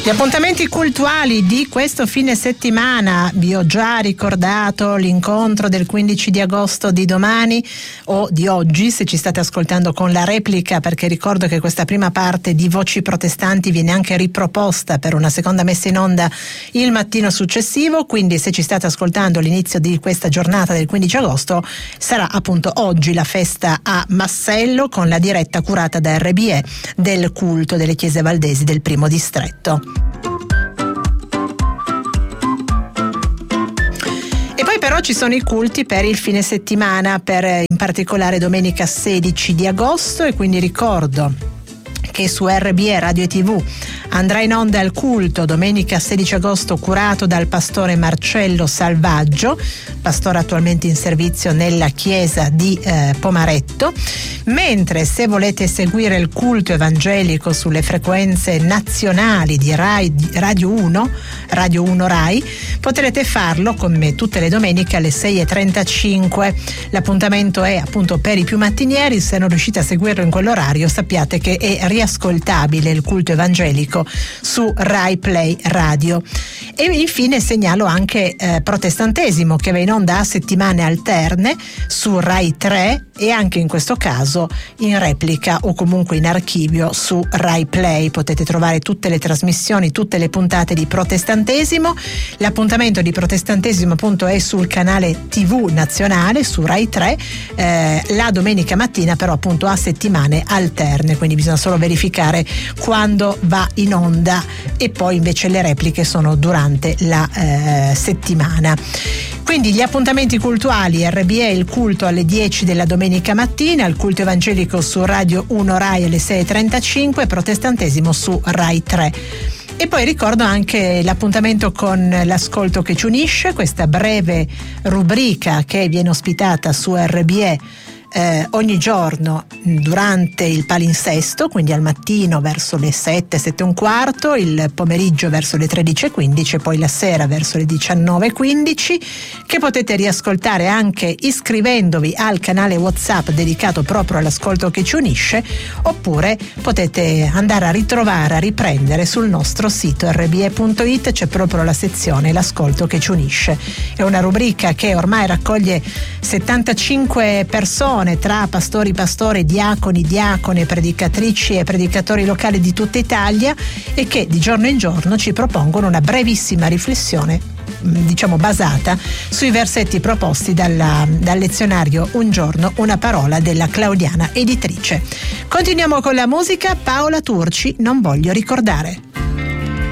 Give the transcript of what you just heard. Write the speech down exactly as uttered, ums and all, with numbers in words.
Gli appuntamenti cultuali di questo fine settimana, vi ho già ricordato l'incontro del quindici di agosto di domani o di oggi, se ci state ascoltando con la replica, perché ricordo che questa prima parte di Voci Protestanti viene anche riproposta per una seconda messa in onda il mattino successivo, quindi se ci state ascoltando all'inizio di questa giornata del quindici agosto sarà appunto oggi la festa a Massello con la diretta curata da R B E del culto delle chiese valdesi del primo distretto. E poi però ci sono i culti per il fine settimana, per in particolare domenica sedici di agosto, e quindi ricordo che su R B E Radio e tivù andrà in onda il culto domenica sedici agosto curato dal pastore Marcello Salvaggio, pastore attualmente in servizio nella chiesa di eh, Pomaretto, mentre se volete seguire il culto evangelico sulle frequenze nazionali di Rai, Radio uno, Radio uno Rai, potrete farlo come tutte le domeniche alle sei e trentacinque. L'appuntamento è appunto per i più mattinieri. Se non riuscite a seguirlo in quell'orario, sappiate che è riascoltabile il culto evangelico su Rai Play Radio. E infine segnalo anche eh, Protestantesimo, che va in onda a settimane alterne su Rai tre e anche in questo caso in replica o comunque in archivio su Rai Play. Potete trovare tutte le trasmissioni, tutte le puntate di Protestantesimo. L'appuntamento di Protestantesimo appunto è sul canale tivù nazionale su Rai tre eh, la domenica mattina, però appunto a settimane alterne, quindi bisogna solo verificare quando va in onda, e poi invece le repliche sono durante la eh, settimana. Quindi gli appuntamenti cultuali: R B E il culto alle dieci della domenica mattina, il culto evangelico su Radio uno Rai alle sei e trentacinque, Protestantesimo su Rai tre. E poi ricordo anche l'appuntamento con l'Ascolto che ci unisce, questa breve rubrica che viene ospitata su R B E Eh, ogni giorno durante il palinsesto, quindi al mattino verso le sette, sette e un quarto, il pomeriggio verso le tredici e quindici e poi la sera verso le diciannove e quindici, che potete riascoltare anche iscrivendovi al canale WhatsApp dedicato proprio all'Ascolto che ci unisce, oppure potete andare a ritrovare, a riprendere sul nostro sito erre bi e punto it, c'è proprio la sezione l'Ascolto che ci unisce. È una rubrica che ormai raccoglie settantacinque persone tra pastori, pastori, diaconi, diacone, predicatrici e predicatori locali di tutta Italia, e che di giorno in giorno ci propongono una brevissima riflessione, diciamo basata sui versetti proposti dalla, dal lezionario Un giorno una parola della Claudiana Editrice. Continuiamo con la musica. Paola Turci, Non voglio ricordare.